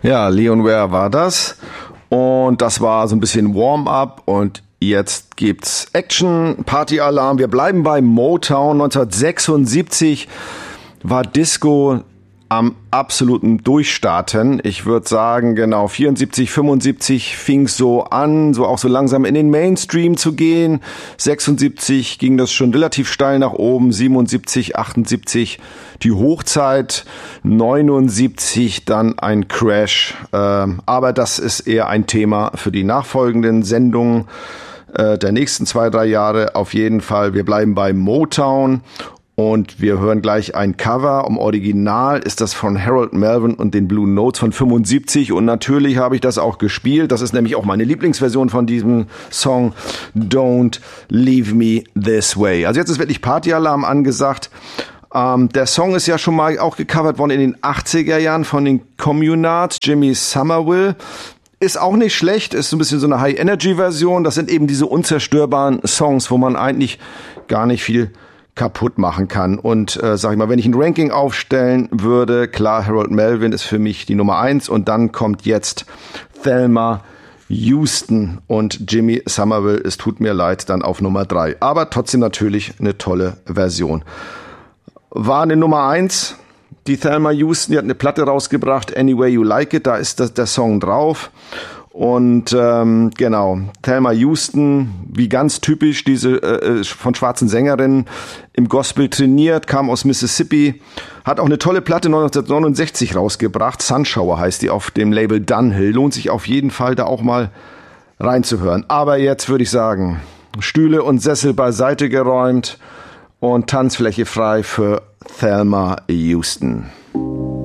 Ja, Leon Ware war das. Und das war so ein bisschen Warm-up und jetzt gibt's Action, Partyalarm. Wir bleiben bei Motown. 1976 war Disco am absoluten Durchstarten. Ich würde sagen, genau, 74, 75 fing es so an, so auch so langsam in den Mainstream zu gehen. 76 ging das schon relativ steil nach oben, 77, 78 die Hochzeit, 79 dann ein Crash. Aber das ist eher ein Thema für die nachfolgenden Sendungen der nächsten 2-3 Jahre. Auf jeden Fall, wir bleiben bei Motown. Und wir hören gleich ein Cover. Im Original ist das von Harold Melvin und den Blue Notes von 75. Und natürlich habe ich das auch gespielt. Das ist nämlich auch meine Lieblingsversion von diesem Song, Don't Leave Me This Way. Also jetzt ist wirklich Partyalarm angesagt. Der Song ist ja schon mal auch gecovert worden in den 80er Jahren von den Communards, Jimmy Somerville. Ist auch nicht schlecht, ist so ein bisschen so eine High-Energy-Version. Das sind eben diese unzerstörbaren Songs, wo man eigentlich gar nicht viel kaputt machen kann. Und sag ich mal, wenn ich ein Ranking aufstellen würde, klar, Harold Melvin ist für mich die Nummer 1 und dann kommt jetzt Thelma Houston und Jimmy Somerville, es tut mir leid, dann auf Nummer 3. Aber trotzdem natürlich eine tolle Version. War eine Nummer 1, die Thelma Houston, die hat eine Platte rausgebracht, Any Way You Like It, da ist der Song drauf. Und genau, Thelma Houston, wie ganz typisch, diese von schwarzen Sängerinnen im Gospel trainiert, kam aus Mississippi, hat auch eine tolle Platte 1969 rausgebracht, Sunshower heißt die, auf dem Label Dunhill. Lohnt sich auf jeden Fall, da auch mal reinzuhören. Aber jetzt würde ich sagen, Stühle und Sessel beiseite geräumt und Tanzfläche frei für Thelma Houston.